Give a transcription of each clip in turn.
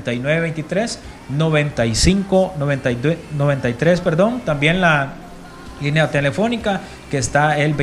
9923 perdón. También la línea telefónica que está el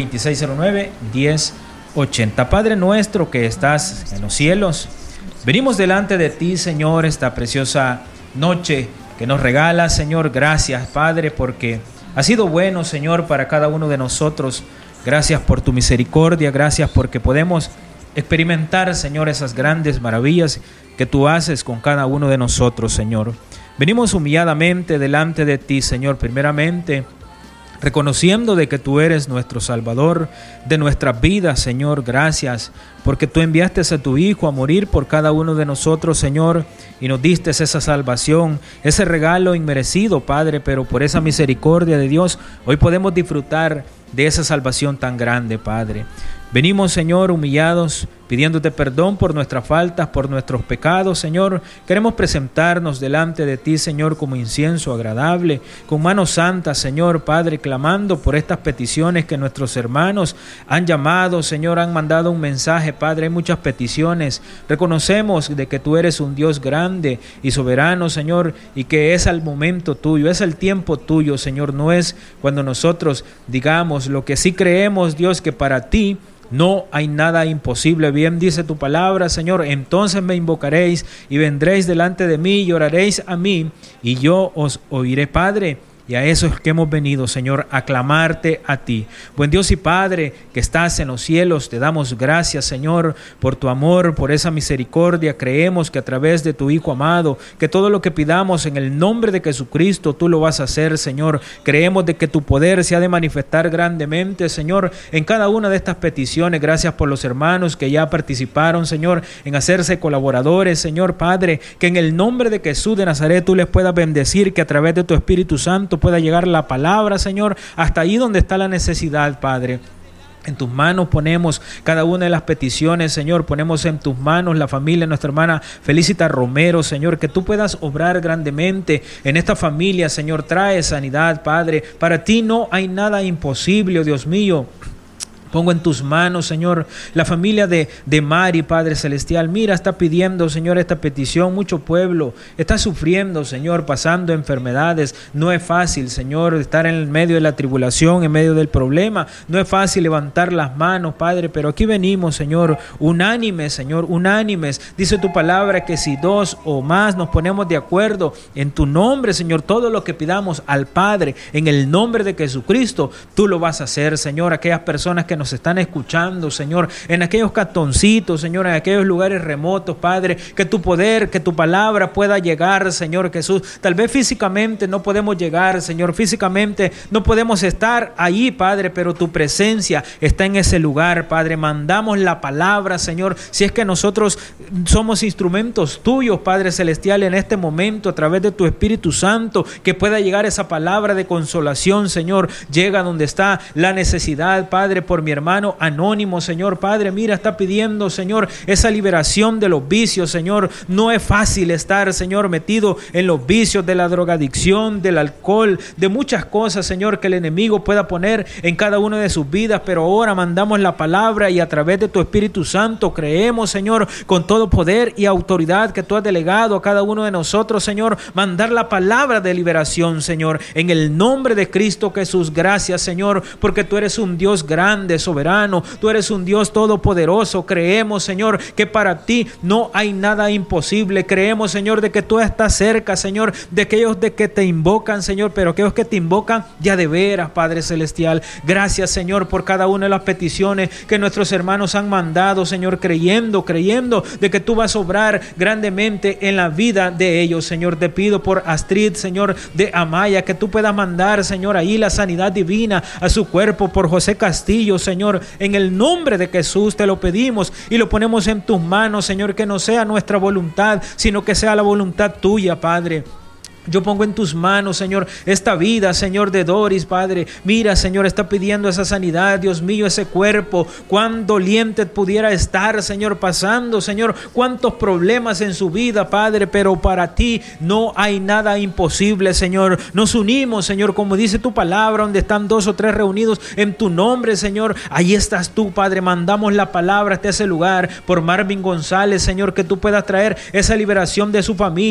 2609-1080. Padre nuestro que estás en los cielos, venimos delante de ti, Señor, esta preciosa noche que nos regalas, Señor. Gracias, Padre, porque has sido bueno, Señor, para cada uno de nosotros. Gracias por tu misericordia, gracias porque podemos experimentar, Señor, esas grandes maravillas que tú haces con cada uno de nosotros, Señor. Venimos humilladamente delante de ti, Señor, primeramente reconociendo de que tú eres nuestro Salvador de nuestras vidas, Señor. Gracias porque tú enviaste a tu Hijo a morir por cada uno de nosotros, Señor, y nos diste esa salvación, ese regalo inmerecido, Padre, pero por esa misericordia de Dios, hoy podemos disfrutar de esa salvación tan grande, Padre. Venimos, Señor, humillados, pidiéndote perdón por nuestras faltas, por nuestros pecados, Señor. Queremos presentarnos delante de ti, Señor, como incienso agradable, con manos santas, Señor, Padre, clamando por estas peticiones que nuestros hermanos han llamado, Señor, han mandado un mensaje, Padre. Hay muchas peticiones. Reconocemos de que tú eres un Dios grande y soberano, Señor, y que es al momento tuyo, es el tiempo tuyo, Señor. No es cuando nosotros digamos lo que sí creemos, Dios, que para ti no hay nada imposible. Bien dice tu palabra, Señor. Entonces me invocaréis y vendréis delante de mí y oraréis a mí y yo os oiré, Padre. Y a eso es que hemos venido, Señor, a clamarte a ti. Buen Dios y Padre que estás en los cielos, te damos gracias, Señor, por tu amor, por esa misericordia. Creemos que a través de tu Hijo amado, que todo lo que pidamos en el nombre de Jesucristo, tú lo vas a hacer, Señor. Creemos de que tu poder se ha de manifestar grandemente, Señor, en cada una de estas peticiones. Gracias por los hermanos que ya participaron, Señor, en hacerse colaboradores, Señor, Padre, que en el nombre de Jesús de Nazaret tú les puedas bendecir, que a través de tu Espíritu Santo pueda llegar la palabra, Señor, hasta ahí donde está la necesidad, Padre. En tus manos ponemos cada una de las peticiones, Señor. Ponemos en tus manos la familia de nuestra hermana Felicita Romero, Señor. Que tú puedas obrar grandemente en esta familia, Señor. Trae sanidad, Padre. Para ti no hay nada imposible, oh Dios mío. Pongo en tus manos, Señor, la familia de Mari, Padre Celestial. Mira, está pidiendo, Señor, esta petición. Mucho pueblo está sufriendo, Señor, pasando enfermedades. No es fácil, Señor, estar en medio de la tribulación, en medio del problema. No es fácil levantar las manos, Padre, pero aquí venimos, Señor, unánimes, Señor, unánimes. Dice tu palabra que si dos o más nos ponemos de acuerdo en tu nombre, Señor, todo lo que pidamos al Padre, en el nombre de Jesucristo, tú lo vas a hacer, Señor. Aquellas personas que nos están escuchando, Señor, en aquellos cantoncitos, Señor, en aquellos lugares remotos, Padre, que tu poder, que tu palabra pueda llegar, Señor Jesús. Tal vez físicamente no podemos llegar, Señor, físicamente no podemos estar ahí, Padre, pero tu presencia está en ese lugar, Padre. Mandamos la palabra, Señor, si es que nosotros somos instrumentos tuyos, Padre Celestial, en este momento, a través de tu Espíritu Santo, que pueda llegar esa palabra de consolación, Señor. Llega donde está la necesidad, Padre, por mi hermano Anónimo, Señor, Padre. Mira, está pidiendo, Señor, esa liberación de los vicios, Señor. No es fácil estar, Señor, metido en los vicios de la drogadicción, del alcohol, de muchas cosas, Señor, que el enemigo pueda poner en cada una de sus vidas, pero ahora mandamos la palabra y a través de tu Espíritu Santo creemos, Señor, con todo poder y autoridad que tú has delegado a cada uno de nosotros, Señor, mandar la palabra de liberación, Señor, en el nombre de Cristo Jesús. Gracias, Señor, porque tú eres un Dios grande, soberano, tú eres un Dios todopoderoso. Creemos, Señor, que para ti no hay nada imposible. Creemos, Señor, de que tú estás cerca, Señor, de aquellos de que te invocan, Señor, pero aquellos que te invocan ya de veras, Padre Celestial. Gracias, Señor, por cada una de las peticiones que nuestros hermanos han mandado, Señor, creyendo de que tú vas a obrar grandemente en la vida de ellos, Señor. Te pido por Astrid, Señor, de Amaya, que tú puedas mandar, Señor, ahí la sanidad divina a su cuerpo. Por José Castillo, Señor, en el nombre de Jesús te lo pedimos y lo ponemos en tus manos, Señor, que no sea nuestra voluntad, sino que sea la voluntad tuya, Padre. Yo pongo en tus manos, Señor, esta vida, Señor, de Doris, Padre. Mira, Señor, está pidiendo esa sanidad, Dios mío, ese cuerpo. Cuán doliente pudiera estar, Señor, pasando, Señor, cuántos problemas en su vida, Padre, pero para ti no hay nada imposible, Señor. Nos unimos, Señor, como dice tu palabra, donde están dos o tres reunidos en tu nombre, Señor. Ahí estás tú, Padre. Mandamos la palabra hasta ese lugar por Marvin González, Señor, que tú puedas traer esa liberación de su familia.